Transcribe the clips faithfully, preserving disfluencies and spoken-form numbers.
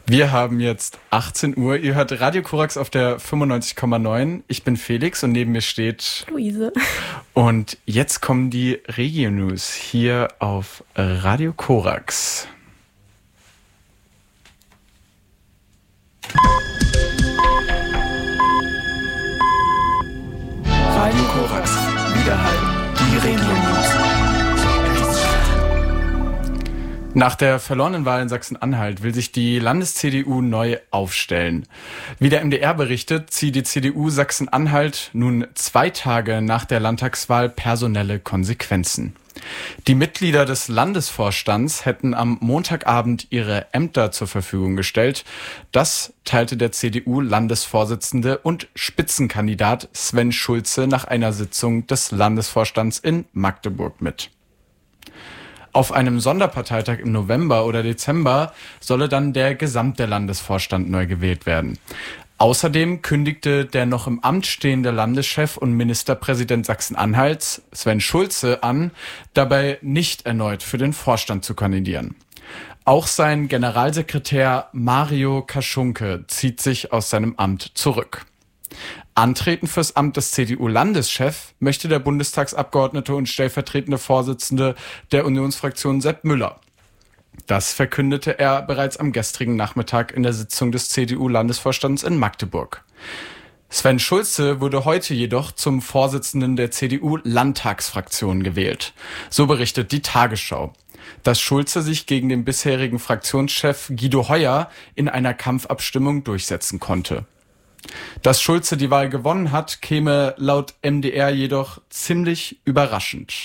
Wir haben jetzt achtzehn Uhr. Ihr hört Radio Korax auf der fünfundneunzig Komma neun. Ich bin Felix und neben mir steht Luise. Und jetzt kommen die Regio-News hier auf Radio Korax. Radio Korax, Widerhall, die Regio-News. Nach der verlorenen Wahl in Sachsen-Anhalt will sich die Landes-C D U neu aufstellen. Wie der M D R berichtet, zieht die C D U Sachsen-Anhalt nun zwei Tage nach der Landtagswahl personelle Konsequenzen. Die Mitglieder des Landesvorstands hätten am Montagabend ihre Ämter zur Verfügung gestellt. Das teilte der C D U-Landesvorsitzende und Spitzenkandidat Sven Schulze nach einer Sitzung des Landesvorstands in Magdeburg mit. Auf einem Sonderparteitag im November oder Dezember solle dann der gesamte Landesvorstand neu gewählt werden. Außerdem kündigte der noch im Amt stehende Landeschef und Ministerpräsident Sachsen-Anhalts, Sven Schulze, an, dabei nicht erneut für den Vorstand zu kandidieren. Auch sein Generalsekretär Mario Kaschunke zieht sich aus seinem Amt zurück. Antreten fürs Amt des C D U-Landeschef möchte der Bundestagsabgeordnete und stellvertretende Vorsitzende der Unionsfraktion Sepp Müller. Das verkündete er bereits am gestrigen Nachmittag in der Sitzung des C D U-Landesvorstands in Magdeburg. Sven Schulze wurde heute jedoch zum Vorsitzenden der C D U-Landtagsfraktion gewählt. So berichtet die Tagesschau. Dass Schulze sich gegen den bisherigen Fraktionschef Guido Heuer in einer Kampfabstimmung durchsetzen konnte. Dass Schulze die Wahl gewonnen hat, käme laut M D R jedoch ziemlich überraschend.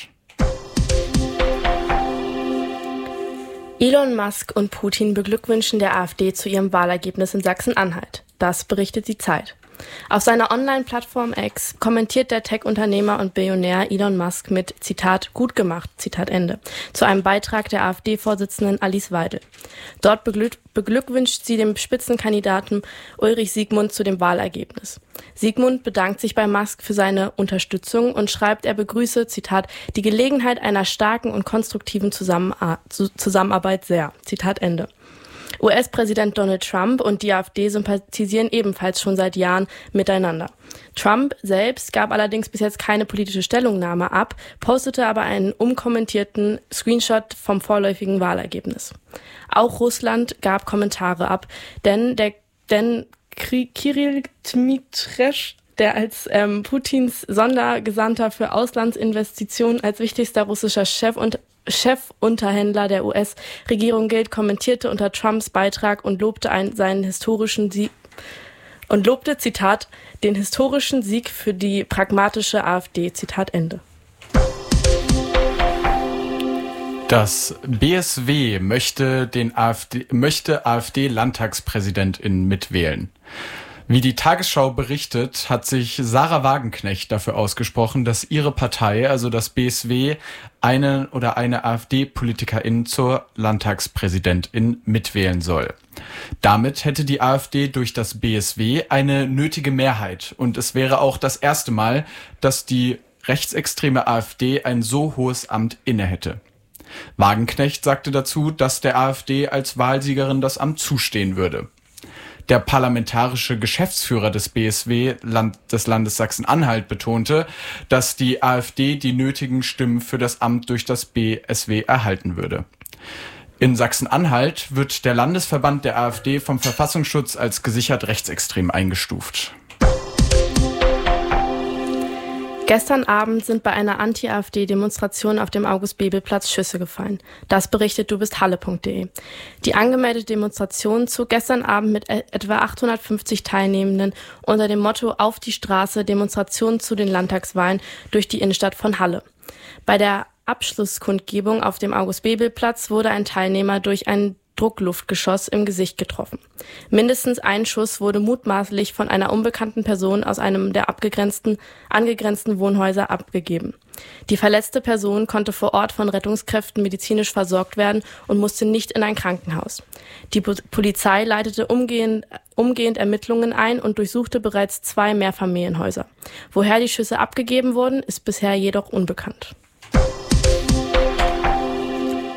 Elon Musk und Putin beglückwünschen der AfD zu ihrem Wahlergebnis in Sachsen-Anhalt. Das berichtet die Zeit. Auf seiner Online-Plattform X kommentiert der Tech-Unternehmer und Billionär Elon Musk mit Zitat gut gemacht, Zitat Ende, zu einem Beitrag der AfD-Vorsitzenden Alice Weidel. Dort beglück- beglückwünscht sie dem Spitzenkandidaten Ulrich Siegmund zu dem Wahlergebnis. Siegmund bedankt sich bei Musk für seine Unterstützung und schreibt, er begrüße, Zitat, die Gelegenheit einer starken und konstruktiven Zusammenar- Zusammenarbeit sehr, Zitat Ende. U S-Präsident Donald Trump und die AfD sympathisieren ebenfalls schon seit Jahren miteinander. Trump selbst gab allerdings bis jetzt keine politische Stellungnahme ab, postete aber einen unkommentierten Screenshot vom vorläufigen Wahlergebnis. Auch Russland gab Kommentare ab, denn der denn Kirill Dmitriev, der als ähm, Putins Sondergesandter für Auslandsinvestitionen als wichtigster russischer Chef und Chefunterhändler der U S-Regierung gilt, kommentierte unter Trumps Beitrag und lobte einen, seinen historischen Sieg und lobte, Zitat, den historischen Sieg für die pragmatische AfD, Zitat Ende. Das B S W möchte den AfD, möchte AfD-Landtagspräsidentin mitwählen. Wie die Tagesschau berichtet, hat sich Sarah Wagenknecht dafür ausgesprochen, dass ihre Partei, also das B S W, eine oder eine AfD-Politikerin zur Landtagspräsidentin mitwählen soll. Damit hätte die AfD durch das B S W eine nötige Mehrheit und es wäre auch das erste Mal, dass die rechtsextreme AfD ein so hohes Amt inne hätte. Wagenknecht sagte dazu, dass der AfD als Wahlsiegerin das Amt zustehen würde. Der parlamentarische Geschäftsführer des B S W Land, des Landes Sachsen-Anhalt betonte, dass die AfD die nötigen Stimmen für das Amt durch das B S W erhalten würde. In Sachsen-Anhalt wird der Landesverband der AfD vom Verfassungsschutz als gesichert rechtsextrem eingestuft. Gestern Abend sind bei einer Anti-AfD-Demonstration auf dem August-Bebel-Platz Schüsse gefallen. Das berichtet dubisthalle punkt de. Die angemeldete Demonstration zog gestern Abend mit etwa achthundertfünfzig Teilnehmenden unter dem Motto Auf die Straße, Demonstration zu den Landtagswahlen durch die Innenstadt von Halle. Bei der Abschlusskundgebung auf dem August-Bebel-Platz wurde ein Teilnehmer durch ein Druckluftgeschoss im Gesicht getroffen. Mindestens ein Schuss wurde mutmaßlich von einer unbekannten Person aus einem der abgegrenzten, angegrenzten Wohnhäuser abgegeben. Die verletzte Person konnte vor Ort von Rettungskräften medizinisch versorgt werden und musste nicht in ein Krankenhaus. Die Polizei leitete umgehend, umgehend Ermittlungen ein und durchsuchte bereits zwei Mehrfamilienhäuser. Woher die Schüsse abgegeben wurden, ist bisher jedoch unbekannt.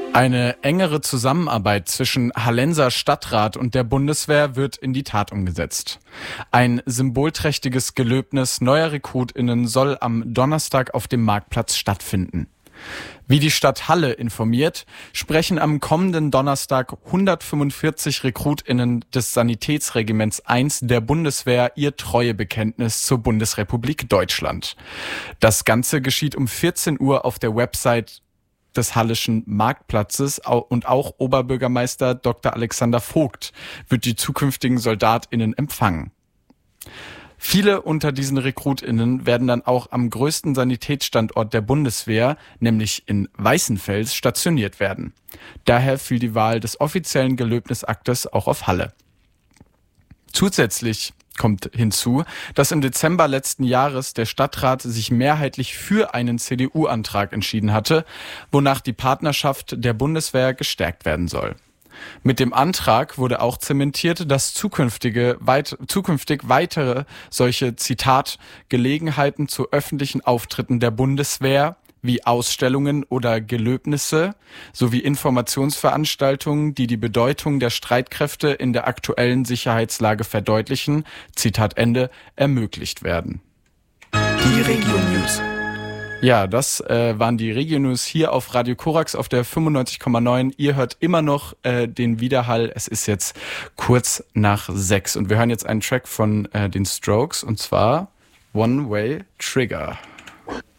Eine engere Zusammenarbeit zwischen Hallenser Stadtrat und der Bundeswehr wird in die Tat umgesetzt. Ein symbolträchtiges Gelöbnis neuer RekrutInnen soll am Donnerstag auf dem Marktplatz stattfinden. Wie die Stadt Halle informiert, sprechen am kommenden Donnerstag hundertfünfundvierzig RekrutInnen des Sanitätsregiments eins der Bundeswehr ihr Treuebekenntnis zur Bundesrepublik Deutschland. Das Ganze geschieht um vierzehn Uhr auf der Website des Halleschen Marktplatzes und auch Oberbürgermeister Doktor Alexander Vogt wird die zukünftigen SoldatInnen empfangen. Viele unter diesen RekrutInnen werden dann auch am größten Sanitätsstandort der Bundeswehr, nämlich in Weißenfels, stationiert werden. Daher fiel die Wahl des offiziellen Gelöbnisaktes auch auf Halle. Zusätzlich kommt hinzu, dass im Dezember letzten Jahres der Stadtrat sich mehrheitlich für einen C D U-Antrag entschieden hatte, wonach die Partnerschaft der Bundeswehr gestärkt werden soll. Mit dem Antrag wurde auch zementiert, dass zukünftige, weit, zukünftig weitere solche, Zitat, Gelegenheiten zu öffentlichen Auftritten der Bundeswehr wie Ausstellungen oder Gelöbnisse sowie Informationsveranstaltungen, die die Bedeutung der Streitkräfte in der aktuellen Sicherheitslage verdeutlichen, Zitat Ende, ermöglicht werden. Die Region News. Ja, das äh, waren die Region News hier auf Radio Korax auf der fünfundneunzig Komma neun. Ihr hört immer noch äh, den Widerhall. Es ist jetzt kurz nach sechs und wir hören jetzt einen Track von äh, den Strokes und zwar One Way Trigger.